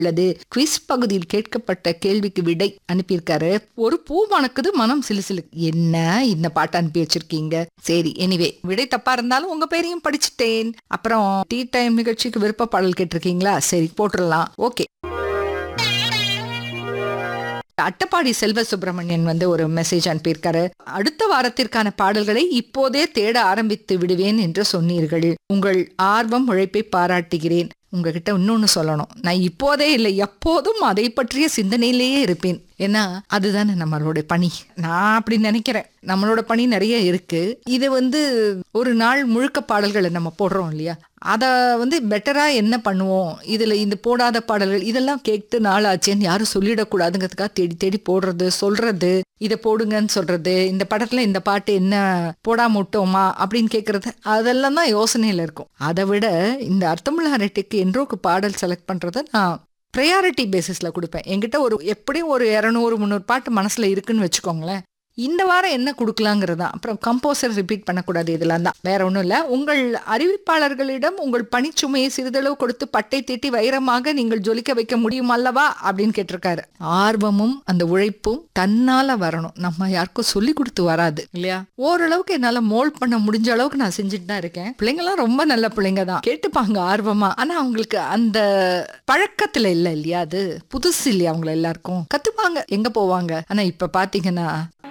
உள்ளது. குவிஸ் பகுதியில் கேட்கப்பட்ட கேள்விக்கு விடை அனுப்பியிருக்காரு. ஒரு பூ மணக்குது மனம் சிலுசிலு. என்ன இந்த பாட்டு அனுப்பி வச்சிருக்கீங்க? சரி, எனிவே விடை தப்பா இருந்தாலும் உங்க பேரையும் படிச்சுட்டேன். அப்புறம் டீ டைம் நிகழ்ச்சிக்கு விருப்ப பாடல் கேட்டிருக்கீங்களா? சரி, போட்டுடலாம். ஓகே. அட்டப்பாடி செல்வ சுப்பிரமணியன் ஒரு மெசேஜ் அனுப்பியிருக்காரு. அடுத்த வாரத்திற்கான பாடல்களை இப்போதே தேட ஆரம்பித்து விடுவேன் என்று சொன்னீர்கள். உங்கள் ஆர்வம் உழைப்பை பாராட்டுகிறேன். உங்ககிட்ட இன்னொன்னு சொல்லணும். நான் இப்போதே இல்லை, எப்போதும் அதை பற்றிய சிந்தனையிலேயே இருப்பேன். ஏன்னா அதுதானே நம்மளோட பணி. நான் அப்படி நினைக்கிறேன். நம்மளோட பணி நிறைய இருக்கு. இது ஒரு நாள் முழுக்க பாடல்களை நம்ம போடுறோம் இல்லையா? அதை பெட்டரா என்ன பண்ணுவோம், இதுல இந்த போடாத பாடல்கள் இதெல்லாம் கேட்டு நாள் ஆச்சேன்னு யாரும் சொல்லிடக்கூடாதுங்கிறதுக்காக தேடி தேடி போடுறது, சொல்றது, இதை போடுங்கன்னு சொல்றது, இந்த படத்துல இந்த பாட்டு என்ன போடாம விட்டோமா அப்படின்னு கேட்கறது, அதெல்லாம் தான் யோசனையில இருக்கும். அதை விட இந்த அர்த்தமுள்ள அரட்டைக்கு என்றோக்கு பாடல் செலக்ட் பண்றதை நான் ப்ரையாரிட்டி பேசிஸ்ல கொடுப்பேன். என்கிட்ட எப்படியும் ஒரு 200-300 பாட்டு மனசுல இருக்குன்னு வச்சுக்கோங்களேன். இந்த வாரம் என்ன கொடுக்கலாங்கிறதா. அப்புறம் கம்போசர் ரிப்பீட் பண்ணக்கூடாது. இதெல்லாம் தான், வேற ஒன்றும் இல்லை. உங்கள் அறிவிப்பாளர்களிடம் உங்கள் பணிச்சுமையை சிறிதளவு கொடுத்து பட்டை தீட்டி வைரமாக நீங்கள் ஜொலிக்க வைக்க முடியும் அல்லவா அப்படின்னு கேட்டிருக்காரு. ஆர்வமும் அந்த உழைப்பும் தன்னால வரணும். நம்ம யாருக்கும் சொல்லி கொடுத்து வராது இல்லையா? ஓரளவுக்கு என்னால மோல்ட் பண்ண முடிஞ்ச அளவுக்கு நான் செஞ்சுட்டு தான் இருக்கேன். பிள்ளைங்களாம் ரொம்ப நல்ல பிள்ளைங்க தான், கேட்டுப்பாங்க ஆர்வமா. ஆனா அவங்களுக்கு அந்த பழக்கத்துல இல்லை இல்லையா? அது புதுசு இல்லையா? அவங்கள எல்லாருக்கும் கத்துப்பாங்க, எங்க போவாங்க. ஆனா இப்ப பாத்தீங்கன்னா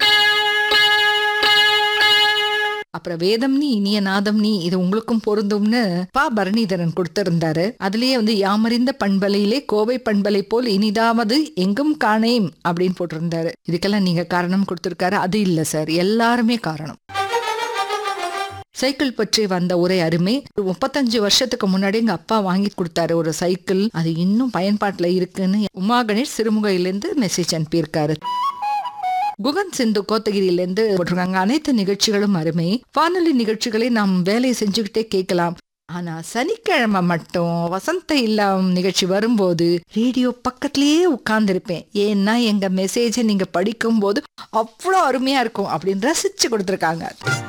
அப்புறம் வேதம் நீ இனிய நாதம் நீ, இது உங்களுக்கும் பொருந்தும்னு பரணிதரன் கொடுத்திருந்தாரு. அதுலயே யாமறிந்த பண்பலையிலே கோவை பண்பலை போல் இனிதாவது எங்கும் காணேம் அப்படின்னு போட்டிருந்தாரு. இதுக்கெல்லாம் நீங்க காரணம் கொடுத்திருக்காரு. அது இல்ல சார், எல்லாருமே காரணம். சைக்கிள் பற்றி வந்த உரை அருமை. 35 வருஷத்துக்கு முன்னாடி எங்க அப்பா வாங்கி கொடுத்தாரு ஒரு சைக்கிள். அது இன்னும் பயன்பாட்டுல இருக்குன்னு உமா கணேஷ் சிறுமுகையிலிருந்து மெசேஜ் அனுப்பியிருக்காரு. குகன் சிந்து கோத்தகிரியிலிருந்து போட்டிருக்காங்க. அனைத்து நிகழ்ச்சிகளும் அருமை. வானொலி நிகழ்ச்சிகளை நாம் வேலையை செஞ்சுக்கிட்டே கேட்கலாம். ஆனா சனிக்கிழமை மட்டும் வசந்த இல்லம் நிகழ்ச்சி வரும்போது ரேடியோ பக்கத்திலேயே உட்கார்ந்து இருப்பேன். ஏன்னா எங்க மெசேஜை நீங்க படிக்கும் போது அவ்வளோ அருமையா இருக்கும் அப்படின்னு ரசிச்சு கொடுத்துருக்காங்க.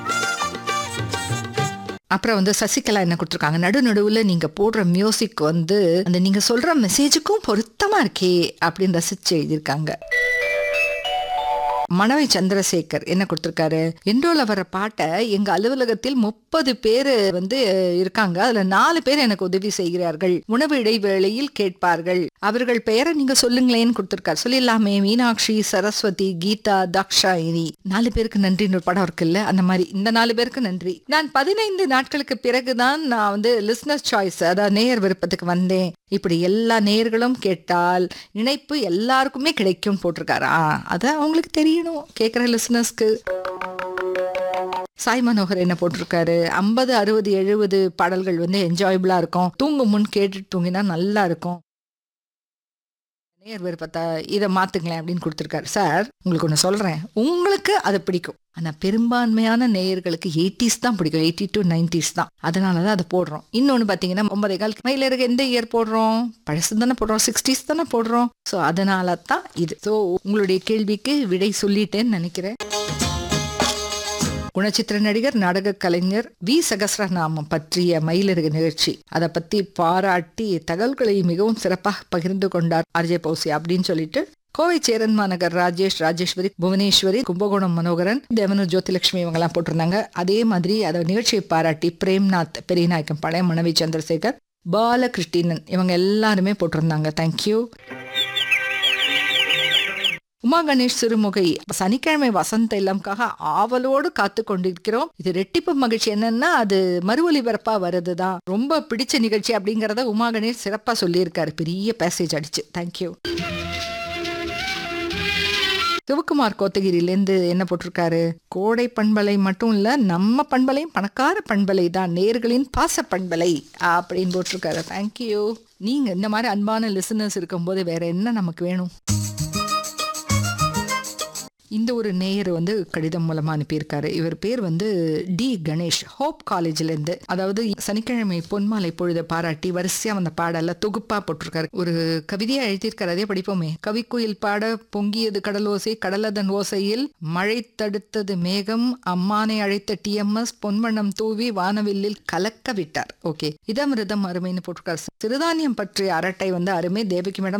அப்புறம் சசிகலா என்ன கொடுத்துருக்காங்க, நடுநடுவுல நீங்க போடுற மியூசிக் அந்த நீங்க சொல்ற மெசேஜுக்கும் பொருத்தமா இருக்கே அப்படின்னு ரசிச்சு எழுதியிருக்காங்க. மணவை சந்திரசேகர் என்ன கொடுத்திருக்காரு, என்றோல வர பாட்டை எங்க அலுவலகத்தில் 30 பேரு இருக்காங்க. அதுல 4 பேர் எனக்கு உதவி செய்கிறார்கள். உணவு இடைவேளையில் கேட்பார்கள். அவர்கள் பெயரை நீங்க சொல்லுங்களேன்னு கொடுத்திருக்காரு. சொல்லிடலாமே. மீனாட்சி, சரஸ்வதி, கீதா, தாக்ஷாயினி. 4 பேருக்கு நன்றின்னு ஒரு படம் இருக்குல்ல, அந்த மாதிரி இந்த 4 பேருக்கு நன்றி. நான் 15 நாட்களுக்கு பிறகுதான் நான் லிஸ்னர் சாய்ஸ், அதாவது நேயர் விருப்பத்துக்கு வந்தேன். இப்படி எல்லா நேயர்களும் கேட்டால் இணைப்பு எல்லாருக்குமே கிடைக்கும் போட்டிருக்காரு. அது அவங்களுக்கு தெரியணும், கேட்கிற லிசனர்ஸ்க்கு. சாய் மனோகர் என்ன போட்டிருக்காரு, 50, 60, 70 பாடல்கள் என்ஜாயபிளா இருக்கும். தூங்கும் முன் கேட்டுட்டு தூங்கினா நல்லா இருக்கும். நேர் விருப்பத்தை இதை மாத்துங்களேன் அப்படின்னு கொடுத்துருக்காரு. சார், உங்களுக்கு ஒன்று சொல்றேன், உங்களுக்கு அது பிடிக்கும். ஆனா பெரும்பான்மையான நேயர்களுக்கு 80s தான் பிடிக்கும். 80 to 90s தான். அதனாலதான் அதை போடுறோம். இன்னொன்னு பாத்தீங்கன்னா 9 மயிலருக்கு எந்த இயர் போடுறோம்? பழசு தானே போடுறோம், 60s தானே போடுறோம். ஸோ அதனால தான் இது. ஸோ உங்களுடைய கேள்விக்கு விடை சொல்லிட்டேன்னு நினைக்கிறேன். குணச்சித்திர நடிகர், நாடக கலைஞர் வி சகஸ்ரநாமம் பற்றிய மயிலருகு நிகழ்ச்சி, அதை பத்தி பாராட்டி தகவல்களை மிகவும் சிறப்பாக பகிர்ந்து கொண்டார் ஆர்ஜே பௌசி அப்படின்னு சொல்லிட்டு கோவை சேரன் மாநகர் ராஜேஷ், ராஜேஸ்வரி, புவனேஸ்வரி, கும்பகோணம் மனோகரன், தேவனூர் ஜோதிலட்சுமி இவங்கெல்லாம் போட்டிருந்தாங்க. அதே மாதிரி அதை நிகழ்ச்சியை பாராட்டி பிரேம்நாத், பெரியநாயக்கம் பாளையம், மணவி சந்திரசேகர், பாலகிருஷ்ணன் இவங்க எல்லாருமே போட்டிருந்தாங்க. தேங்க்யூ. உமா கணேஷ் சிறுமுகை, சனிக்கிழமை வசந்த இல்லம்காக ஆவலோடு காத்து கொண்டிருக்கிறோம். இது ரெட்டிப்பு மகிழ்ச்சி. என்னன்னா அது மறு ஒலிபரப்பா வருதுதான். ரொம்ப பிடிச்ச நிகழ்ச்சி அப்படிங்கறத உமா கணேஷ் சிறப்பா சொல்லியிருக்காரு, பெரிய பேசேஜ் அடிச்சு. தேங்க்யூ. சிவகுமார் கோத்தகிரியிலேருந்து என்ன போட்டிருக்காரு, கோடை பண்பலை மட்டும் இல்ல, நம்ம பண்பலையும் பணக்கார பண்பலை தான், நேர்களின் பாச பண்பலை அப்படின்னு போட்டிருக்காரு. தேங்க்யூ. நீங்க இந்த மாதிரி அன்பான லிசனர்ஸ் இருக்கும்போது வேற என்ன நமக்கு வேணும்? இந்த ஒரு நேயர் வந்து கடிதம் மூலமா அனுப்பியிருக்காரு. இவர் பேர் வந்து டி கணேஷ், ஹோப் காலேஜ்ல இருந்து. அதாவது சனிக்கிழமை பொன்மாலை பொழுத பாராட்டி வரிசையா வந்த பாடல தொகுப்பா போட்டிருக்காரு. ஒரு கவிதையா எழுதியிருக்காரு, அதே படிப்போமே. கவிக்குயில் பாட பொங்கியது கடலோசை, கடலதன் ஓசையில் மழை தடுத்தது மேகம், அம்மானை அழைத்த டிஎம்எஸ், பொன்மணம் தூவி வானவில்லில் கலக்க விட்டார். ஓகே, இதமிருதம் அருமைன்னு போட்டிருக்காரு. சிறுதானியம் பற்றிய அரட்டை வந்து அருமை. தேவகி மேடம்